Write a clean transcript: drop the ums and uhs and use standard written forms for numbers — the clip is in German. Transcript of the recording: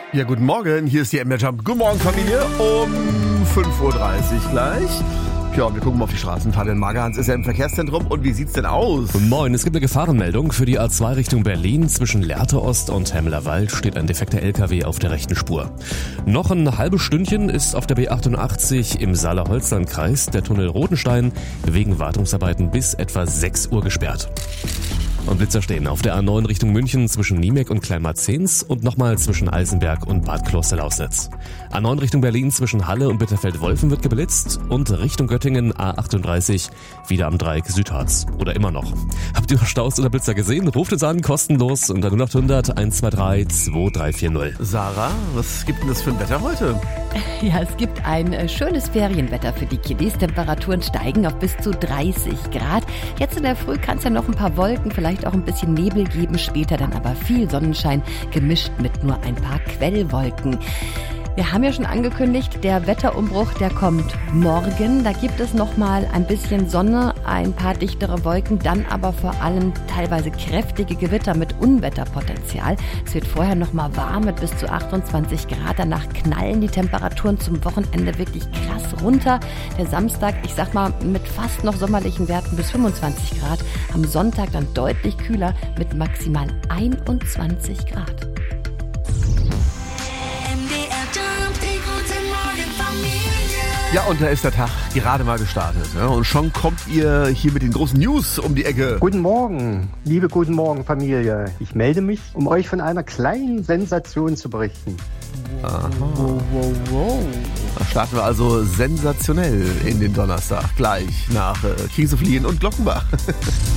Ja, guten Morgen, hier ist die MDR Jump. Guten Morgen, Familie, um 5.30 Uhr gleich. Ja, wir gucken mal auf die Straßen. Fabian Magerhans ist ja im Verkehrszentrum. Und wie sieht's denn aus? Moin, es gibt eine Gefahrenmeldung. Für die A2 Richtung Berlin zwischen Lehrte Ost und Hemmelerwald steht ein defekter LKW auf der rechten Spur. Noch ein halbes Stündchen ist auf der B88 im Saale-Holzland-Kreis der Tunnel Rotenstein wegen Wartungsarbeiten bis etwa 6 Uhr gesperrt. Und Blitzer stehen auf der A9 Richtung München zwischen Niemek und Kleinmarzens und nochmal zwischen Eisenberg und Bad Klosterlausnitz. A9 Richtung Berlin zwischen Halle und Bitterfeld-Wolfen wird geblitzt und Richtung Göttingen A38 wieder am Dreieck Südharz. Oder immer noch. Habt ihr Staus oder Blitzer gesehen? Ruft uns an, kostenlos unter 0800 123 2340. Sarah, was gibt denn das für ein Wetter heute? Ja, es gibt ein schönes Ferienwetter für die Kiddies. Temperaturen steigen auf bis zu 30 Grad. Jetzt in der Früh kann es ja noch ein paar Wolken, vielleicht auch ein bisschen Nebel geben. Später dann aber viel Sonnenschein, gemischt mit nur ein paar Quellwolken. Wir haben ja schon angekündigt, der Wetterumbruch, der kommt morgen. Da gibt es nochmal ein bisschen Sonne, ein paar dichtere Wolken, dann aber vor allem teilweise kräftige Gewitter mit Unwetterpotenzial. Es wird vorher nochmal warm mit bis zu 28 Grad. Danach knallen die Temperaturen zum Wochenende wirklich krass runter. Der Samstag, ich sag mal, mit fast noch sommerlichen Werten bis 25 Grad. Am Sonntag dann deutlich kühler mit maximal 21 Grad. Ja, und da ist der Tag gerade mal gestartet. Ja, und schon kommt ihr hier mit den großen News um die Ecke. Guten Morgen, liebe Guten Morgen Familie. Ich melde mich, um euch von einer kleinen Sensation zu berichten. Aha. Wow. Da starten wir also sensationell in den Donnerstag. Gleich nach Kieselfliehen und Glockenbach.